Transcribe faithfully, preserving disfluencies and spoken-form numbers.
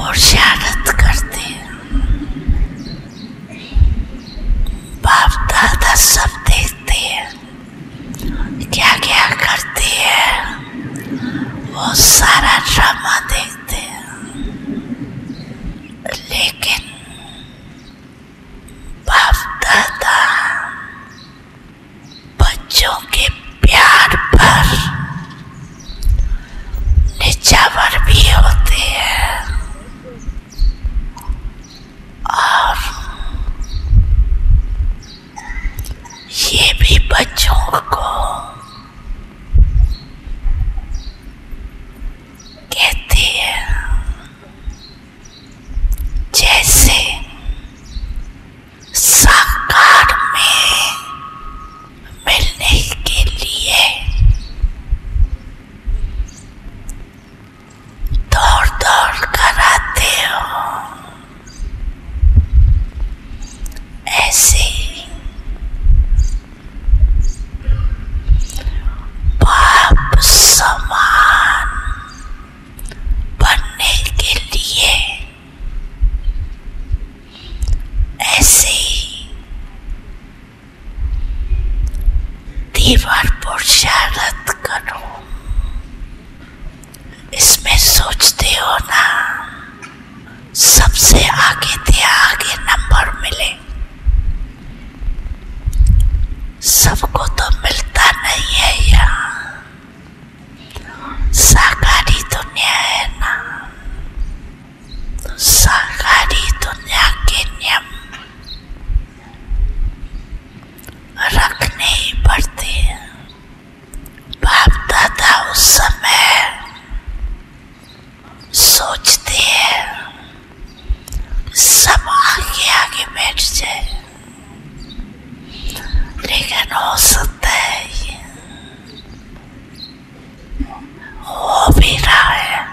पुरुषार्थ करते हैं। बाप दादा सब देखते हैं क्या क्या करते हैं, वो सारा ड्रामा देखते हैं। लेकिन बाप दादा बच्चों के प्यार पर निछावर भी होते हैं और ये भी बच्चों को कहते हैं जैसे साकार में मिलने के लिए दौड़ दौड़ कर आते हो, ऐसे बाप समान बनने के लिए ऐसे ही तीव्र पुरुषार्थ करो। इसमें सोचते हो ना सबसे आगे थे आगे नंबर मिले, सबको तो मिलता नहीं है। यहाँ साकारी दुनिया है ना, तो साकारी दुनिया के नियम रखने ही पड़ते हैं। बाप दादा उस समय सोचते हैं सब आगे आगे बैठ जाए, लेकिन हो सकता है ये हो भी रहा है।